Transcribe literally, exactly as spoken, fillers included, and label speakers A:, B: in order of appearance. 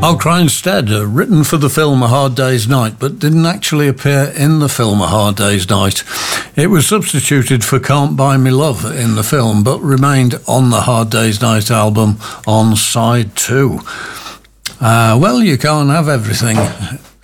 A: I'll Cry Instead, uh, written for the film A Hard Day's Night, but didn't actually appear in the film A Hard Day's Night. It was substituted for Can't Buy Me Love in the film, but remained on the Hard Day's Night album on side two. Uh, well, you can't have everything.